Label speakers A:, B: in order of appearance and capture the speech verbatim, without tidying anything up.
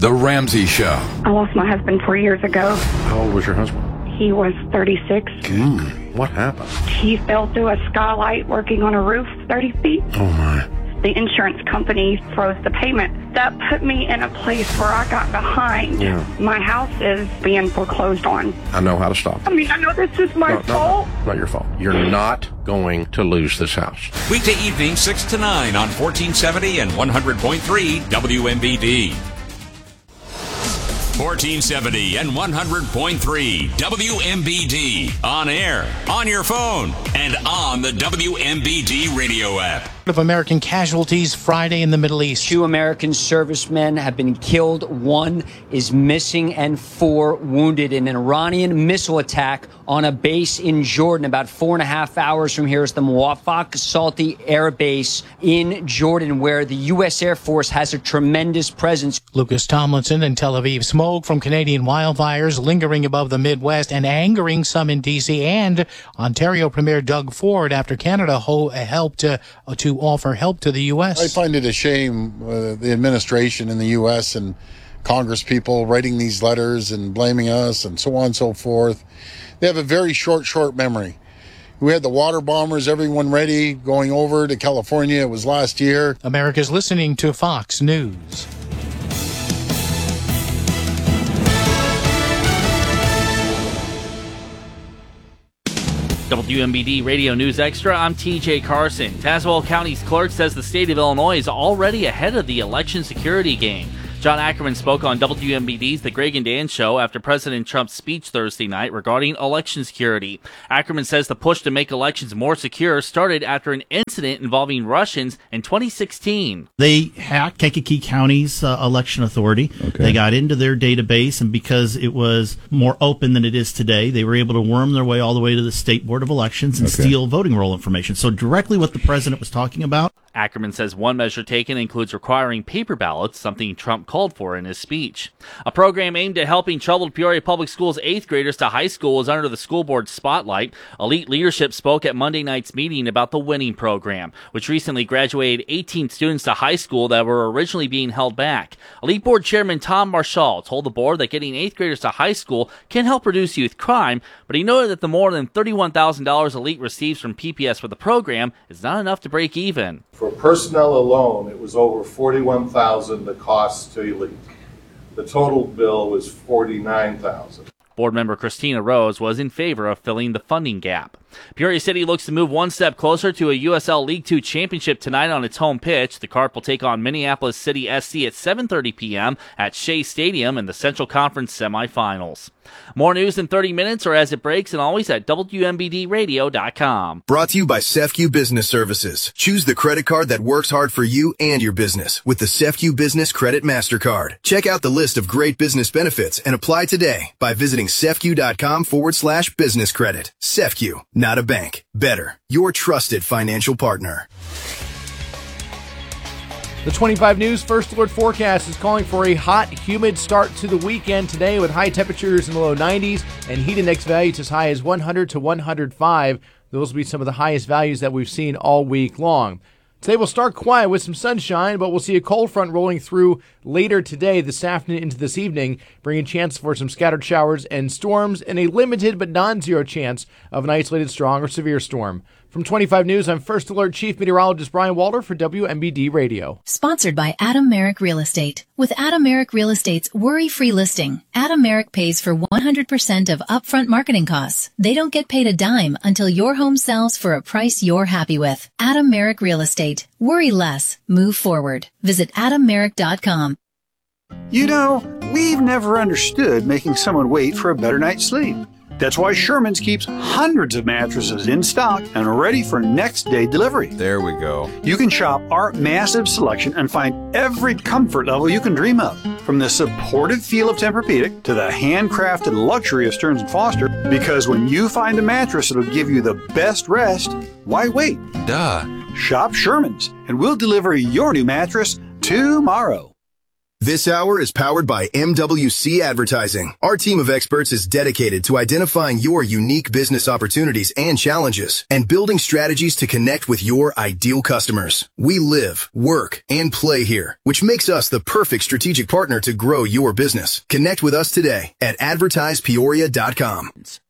A: The Ramsey Show.
B: I lost my husband four years ago.
C: How old was your husband?
B: He was thirty-six.
C: Mm, what happened?
B: He fell through a skylight working on a roof thirty feet.
C: Oh, my.
B: The insurance company froze the payment. That put me in a place where I got behind.
C: Yeah.
B: My house is being foreclosed on.
C: I know how to stop.
B: I mean, I know this is my
C: No, no,
B: fault.
C: no, not your fault. You're not going to lose this house.
A: Weekday evening, six to nine on fourteen seventy and one hundred point three W M B D. fourteen seventy and one hundred point three W M B D. On air, on your phone, and on the W M B D radio app.
D: Of American casualties Friday in the Middle East.
E: Two American servicemen have been killed. One is missing and four wounded in an Iranian missile attack on a base in Jordan. About four and a half hours from here is the Muwafaq Salti Air Base in Jordan, where the U S Air Force has a tremendous presence.
D: Lucas Tomlinson in Tel Aviv. Smoke from Canadian wildfires lingering above the Midwest and angering some in D C and Ontario Premier Doug Ford after Canada ho- helped uh, to offer help to the U S.
F: I find it a shame uh, the administration in the U S and Congress people writing these letters and blaming us and so on and so forth. They have a very short, short memory. We had the water bombers, everyone ready, going over to California. It was last year.
D: America's listening to Fox News.
G: W M B D Radio News Extra, I'm T J Carson. Tazewell County's clerk says the state of Illinois is already ahead of the election security game. John Ackerman spoke on W M B D's The Greg and Dan Show after President Trump's speech Thursday night regarding election security. Ackerman says the push to make elections more secure started after an incident involving Russians in twenty sixteen.
H: They hacked Kankakee County's uh, election authority. Okay. They got into their database, and because it was more open than it is today, they were able to worm their way all the way to the State Board of Elections and okay. steal voting roll information. So directly what the president was talking about.
G: Ackerman says one measure taken includes requiring paper ballots, something Trump called for in his speech. A program aimed at helping troubled Peoria Public Schools eighth graders to high school is under the school board's spotlight. Elite leadership spoke at Monday night's meeting about the Winning Program, which recently graduated eighteen students to high school that were originally being held back. Elite Board Chairman Tom Marshall told the board that getting eighth graders to high school can help reduce youth crime, but he noted that the more than thirty-one thousand dollars Elite receives from P P S for the program is not enough to break even.
I: For personnel alone, it was over forty-one thousand dollars the cost to Elite. The total bill was forty-nine thousand dollars.
G: Board member Christina Rose was in favor of filling the funding gap. Peoria City looks to move one step closer to a U S L League Two championship tonight on its home pitch. The Carp will take on Minneapolis City S C at seven thirty p.m. at Shea Stadium in the Central Conference semifinals. More news in thirty minutes or as it breaks, and always at W M B D radio dot com.
J: Brought to you by Sefcu Business Services. Choose the credit card that works hard for you and your business with the Sefcu Business Credit MasterCard. Check out the list of great business benefits and apply today by visiting sefcu.com forward slash business credit. Sefcu, not a bank. Better, your trusted financial partner.
K: The twenty-five News First Alert forecast is calling for a hot, humid start to the weekend today with high temperatures in the low nineties and heat index values as high as one hundred to one hundred five. Those will be some of the highest values that we've seen all week long. Today will start quiet with some sunshine, but we'll see a cold front rolling through later today, this afternoon into this evening, bringing chance for some scattered showers and storms and a limited but non-zero chance of an isolated strong or severe storm. From twenty-five News, I'm First Alert Chief Meteorologist Brian Walter for W M B D Radio.
L: Sponsored by Adam Merrick Real Estate. With Adam Merrick Real Estate's worry-free listing, Adam Merrick pays for one hundred percent of upfront marketing costs. They don't get paid a dime until your home sells for a price you're happy with. Adam Merrick Real Estate. Worry less. Move forward. Visit adam merrick dot com.
M: You know, we've never understood making someone wait for a better night's sleep. That's why Sherman's keeps hundreds of mattresses in stock and ready for next day delivery.
N: There we go.
M: You can shop our massive selection and find every comfort level you can dream of. From the supportive feel of Tempur-Pedic to the handcrafted luxury of Stearns and Foster. Because when you find a mattress that'll give you the best rest, why wait?
N: Duh.
M: Shop Sherman's and we'll deliver your new mattress tomorrow.
J: This hour is powered by M W C Advertising. Our team of experts is dedicated to identifying your unique business opportunities and challenges and building strategies to connect with your ideal customers. We live, work, and play here, which makes us the perfect strategic partner to grow your business. Connect with us today at advertise peoria dot com.